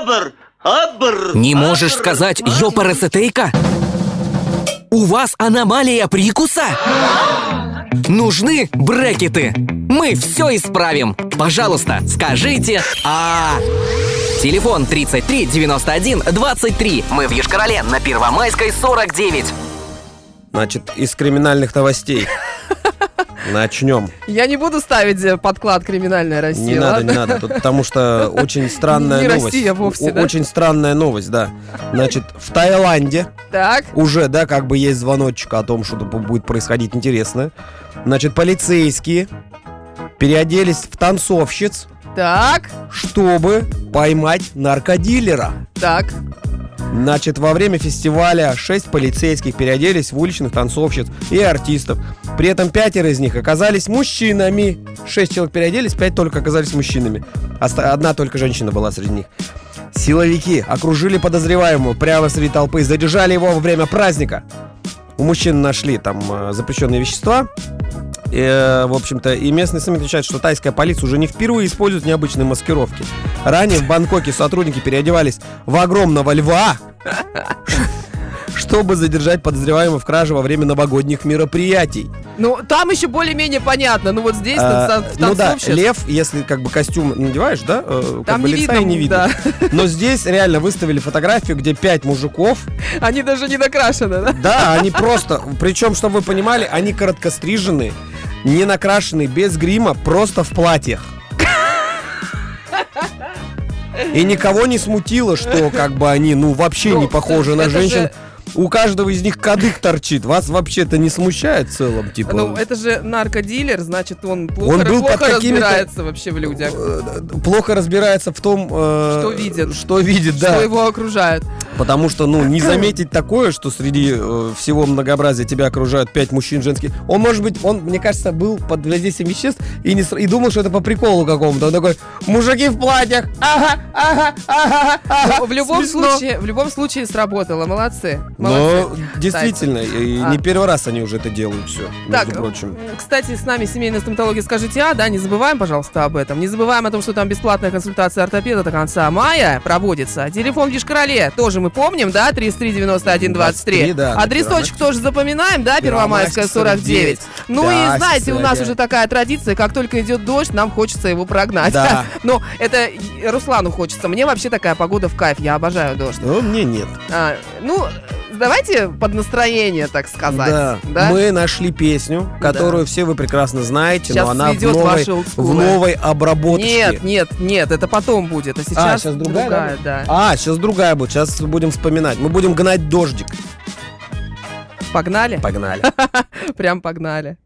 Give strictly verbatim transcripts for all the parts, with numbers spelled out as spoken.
Абр, абр. Не можешь сказать ёпарасетейка? У вас аномалия прикуса? Нужны брекеты? Мы все исправим. Пожалуйста, скажите «А». Телефон тридцать три девяносто один двадцать три. Мы в Йошкар-Оле на Первомайской сорок девять. Значит, из криминальных новостей. Начнем. Я не буду ставить подклад «Криминальная Россия». Не надо, ладно? не надо, тут, потому что очень странная Не новость. Россия вовсе, О- да? Очень странная новость, да. Значит, в Таиланде Так, уже, да, как бы есть звоночек о том, что будет происходить интересное. Значит, полицейские переоделись в танцовщиц, так, чтобы поймать наркодилера. так. Значит, во время фестиваля шесть полицейских переоделись в уличных танцовщиц и артистов. При этом пятеро из них оказались мужчинами. Шесть человек переоделись, пять только оказались мужчинами. Оста- Одна только женщина была среди них. Силовики окружили подозреваемого прямо среди толпы и задержали его во время праздника. У мужчин нашли там э, запрещенные вещества. И, э, в общем-то, и местные СМИ отвечают, что тайская полиция уже не впервые использует необычные маскировки. Ранее в Бангкоке сотрудники переодевались в огромного льва, чтобы задержать подозреваемого в краже во время новогодних мероприятий. Ну, там еще более-менее понятно. Ну, вот здесь, А, там, в ну да, танцовщиц, лев, если как бы костюм надеваешь, да, э, как там бы не лица видно, и не видно. да. Но здесь реально выставили фотографию, где пять мужиков. Они даже не накрашены, да? Да, они просто, причем, чтобы вы понимали, они короткостриженные, не накрашенные, без грима, просто в платьях. И никого не смутило, что как бы они, ну, вообще Ну, не похожи на это женщин. же- У каждого из них кадык торчит. Вас вообще-то не смущает в целом, типа? Ну, это же наркодилер, значит, он плохо, Он был плохо под какими-то- разбирается вообще в людях. э, плохо разбирается в том, э, Что видит. что видит, да. Что его окружает. Потому что, ну, не заметить такое, что среди э, всего многообразия тебя окружают пять мужчин женских. Он, может быть, он, мне кажется, был под воздействием веществ и, не, ср- и думал, что это по приколу какому-то. Он такой: мужики в платьях, ага, ага, ага, ага. Ну, в любом Смешно. случае, в любом случае сработало. Молодцы. Но Молодцы. действительно, и А. не первый раз они уже это делают все, Так, между прочим. кстати, с нами семейная стоматология «Скажите А», да, не забываем, пожалуйста, об этом. Не забываем о том, что там бесплатная консультация ортопеда до конца мая проводится. Телефон в Йошкар-Оле тоже мы помним, да, тридцать три девяносто один двадцать три. двадцать три, да, на Адресочек тоже запоминаем, да, Первомайская сорок девять. Ну Да, и знаете, у нас кстати. уже такая традиция, как только идет дождь, нам хочется его прогнать. Да. Ну, это Руслану хочется. Мне вообще такая погода в кайф, я обожаю дождь. Ну, мне нет. А, ну, давайте под настроение, так сказать. Да. Да? Мы нашли песню, которую все вы прекрасно знаете, Сейчас но она в сведет новой, ваши олдскулы. в новой обработке. Нет, нет, нет, это потом будет. А сейчас, сейчас другая, да. А, сейчас другая будет. Сейчас будем вспоминать. Мы будем гнать дождик. Погнали? Погнали. Прям погнали.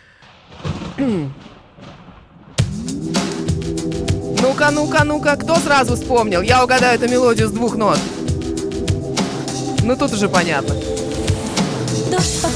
Ну-ка, ну-ка, ну-ка, кто сразу вспомнил? Я угадаю эту мелодию с двух нот. Ну тут уже понятно. Дождь